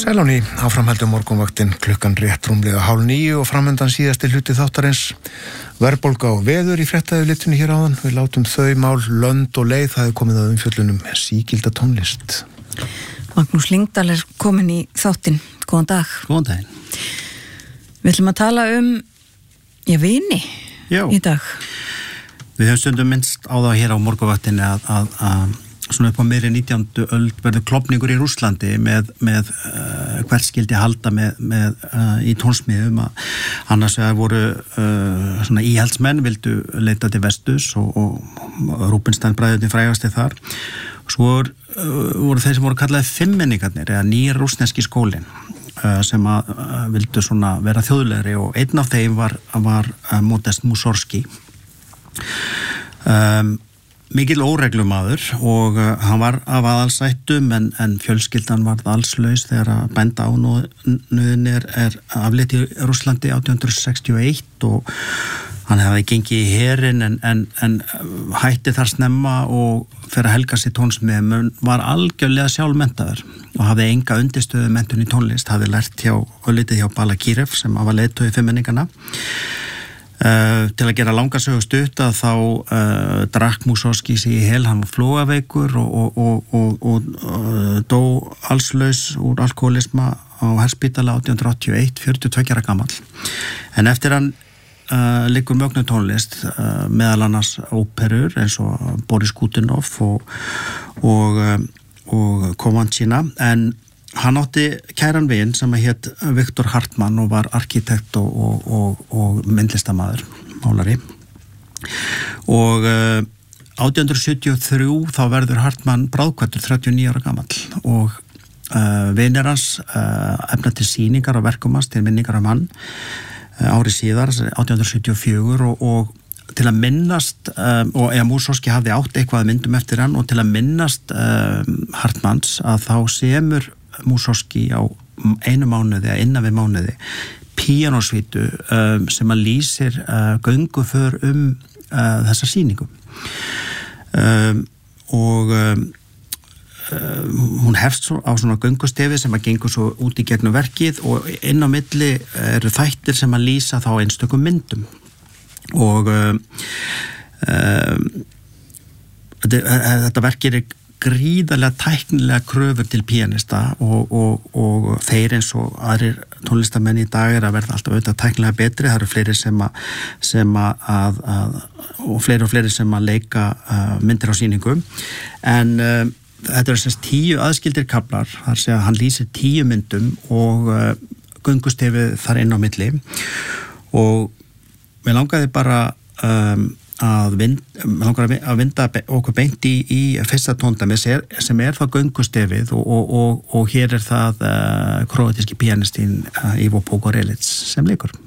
Sæl á ný, áframhaldum morgunvaktin klukkan rétt rúmlega 8:30 og framöndan síðasti hluti þáttarins. Verðbólga og veður í fréttaauðlitinu hér áðan. Við látum þau mál, lönd og leið, það er komið að umfjöllunum sígilda tónlist. Magnús Lyngdal er komin í þáttinn. Góðan dag. Góðan daginn. Við ætlum að tala vini í dag. Við höfum stundum minnst á það hér á morgunvaktinni að svona upp á meiri 19. öld verður klofningur í Rússlandi með hvert skildi halda með í tónsmiðum að annars vegar voru svona íhaldsmenn vildu leita til vestus og Rúbenstein bræðurinn frægasti þar. Svo voru þeir sem voru kallaði fimmmenningarnir eða nýr rússneski skólinn sem að vildu svona vera þjóðlegri og einn af þeim var Modest Mussorgsky. Mikil óreglumaður og hann var af aðalsættum en fjölskyldan varð allslaus þegar að bænda ánúðin er afleitt í Rússlandi 1861 og hann hefði gengið í herinn en hætti þar snemma og fyrir að helga sér tónsmiðum var algjörlega sjálfmenntaður og hafði enga undirstöðu menntun í tónlist, hafði lært litið hjá Balakirev sem var leiðtogi fimmmenninganna. Til að gera langa sögu stutt að þá drakk Mussorgsky sig í hel, hann var flogaveikur og dó allslaus úr alkoholisma á herspítala 1881, 42 ára gamall. En eftir hann liggur mögnu tónlist, meðal annars óperur eins og Boris Godunov og Kovanchina, en hann átti kæran vin sem hét Viktor Hartmann og var arkitekt og myndlistamaður, málari. Og 1873 þá verður Hartmann bráðkvæddur 39 ára gamall og vinir hans efna til sýningar og verkum hans til minningar hann ári síðar, 1874 og til að minnast og Mussorgsky hafði átt eitthvað myndum eftir hann og til að minnast Hartmanns að þá semur Mussorgsky á einu mánuði eða innan við mánuði píanósvítu sem að lýsir gönguför þessa sýningu og hún hefst á svona göngustefi sem að gengur svo út í gegnum verkið og inn á milli eru þættir sem að lýsa þá einstökum myndum og þetta verkið er gríðarlega tæknilega kröfur til píanista og þeir eins og aðrir tónlistamenn í dag er að verða alltaf auðvitað tæknilega betri, það eru fleiri sem að og fleiri sem að leika myndir á sýningum en þetta eru semst 10 aðskildir kaflar, þar sé að hann lýsir 10 myndum og göngustefið þar inn á milli og mér langaði bara að vinda okkur beint í fyrsta tóndæmi sem er það göngustefið og hér er það króatíski píanistinn Ivo Pogorelits sem leikur.